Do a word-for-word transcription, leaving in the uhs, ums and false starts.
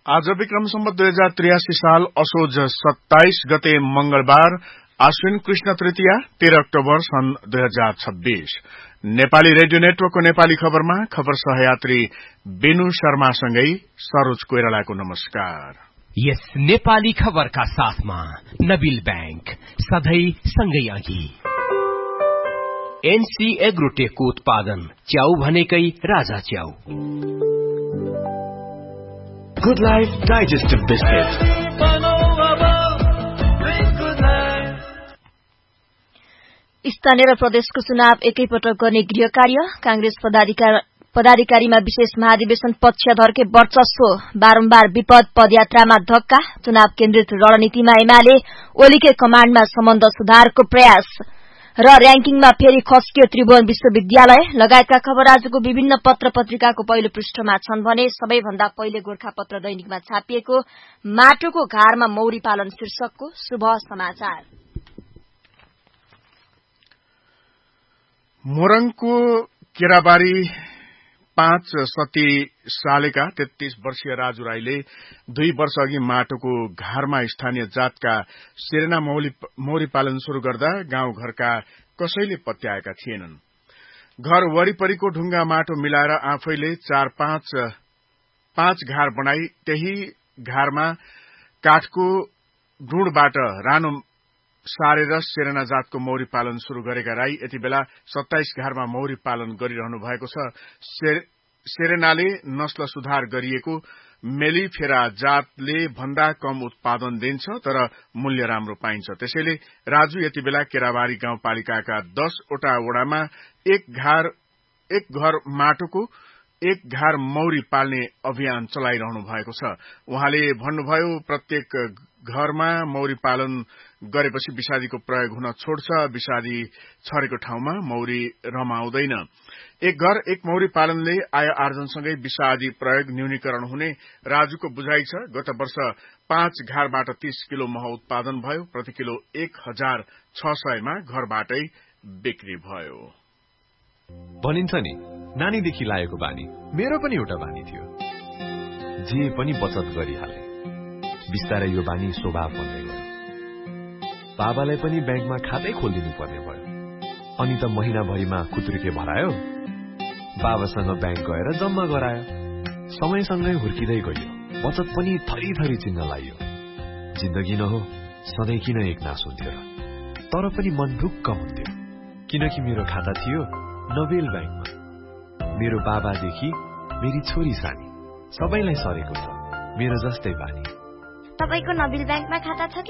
आज विक्रम सम्वत दुई हजार त्रियासी साल असोज सत्ताइस गते मंगलबार आश्विन कृष्ण तृतीया तेह्र अक्टोबर सन् दुई हजार छब्बीस। नेपाली रेडियो नेटवर्कको नेपाली खबरमा खबर सहयात्री बेनु शर्मासँगै सरोज कोइरालाको नमस्कार। यस नेपाली खबरका साथमा नबिल बैंक सधैं सँगै अघि। एनसी एग्रोटेकको उत्पादन च्याउ भनेकै राजा च्याउ। Good Life Digestive Biscuit। स्थानीय र प्रदेशको चुनाव एकैपटक गर्ने गृह कार्य। कांग्रेस पदाधिकारीमा विशेष महाधिवेशन पक्षधरकै वर्चस्व। बारम्बार विपद पदयात्रामा धक्का। चुनाव केन्द्रित रणनीतिमा एमाले ओलीकै कमाण्डमा सम्बन्ध सुधारको प्रयास र र्याङ्किङमा फेरि खस्कियो त्रिभुवन विश्वविद्यालय लगायतका खबर आजको विभिन्न पत्र पत्रिकाको पहिलो पृष्ठमा छन् भने सबैभन्दा पहिले गोरखापत्र दैनिकमा छापिएको माटोको घारमा मौरी पालन शीर्षकको शुभ समाचार। मोरङको केराबारी पाँच सती सालेका तेत्तीस वर्षीय राजु राईले दुई वर्ष अघि माटोको घारमा स्थानीय जातका सेरेना मौरी पालन शुरू गर्दा गाउँघरका कसैले पत्याएका थिएनन्। घर वरिपरिको ढुंगा माटो मिलाएर आफैले चार पाँच पाँच घार बनाई त्यही घारमा काठको ढुँडबाट रानो सारेर सेरेना जातको मौरी पालन शुरू गरेका राई यति बेला सत्ताइस घारमा मौरी पालन गरिरहनु भएको छ। सेरेनाले नस्ल सुधार गरिएको मेलिफेरा जातले भन्दा कम उत्पादन दिन्छ तर मूल्य राम्रो पाइन्छ। त्यसैले राजु यति बेला केराबारी गाउँपालिकाका दसवटा वडामा एक घार एक घर माटोको एक घार मौरी पाल्ने अभियान चलाइरहनु भएको छ। उहाँले भन्नुभयो प्रत्येक घरमा मौरी पालन गरेपछि विषादीको प्रयोग हुन छोड्छ। विषादी छरेको ठाउँमा मौरी रमाउँदैन। एक घर एक मौरी पालनले आय आर्जनसँगै विषादी प्रयोग न्यूनीकरण हुने राजुको बुझाइ छ। गत वर्ष पाँच घारबाट तीस किलो मह उत्पादन भयो। प्रति किलो एक हजार छ सयमा घरबाटै बिक्री भयो। भनिन्छ नि नानीदेखि लागेको बानी मेरो पनि एउटा बानी थियो। जे पनि बचत गरिहाले। बिस्तारै यो बानी स्वभाव बन्दै गयो। बाबालाई पनि ब्याङ्कमा खातै खोलिदिनु पर्ने भयो। अनि त महिनाभरिमा खुत्रुके भरायो। बाबासँग ब्याङ्क गएर जम्मा गरायो। समयसँगै हुर्किँदै गयो। बचत पनि थरी थरी चिन्न लाग्यो। जिन्दगी न हो सधैँ किन एक नास हुन्थ्यो र। तर पनि मन ढुक्क हुन्थ्यो किनकि मेरो खाता थियो नबेल ब्याङ्कमा। मेरो बाबादेखि मेरी छोरी सानी सबैलाई सरेको छ मेरो जस्तै बानी। तपाईको नबिल ब्याङ्कमा खाता छ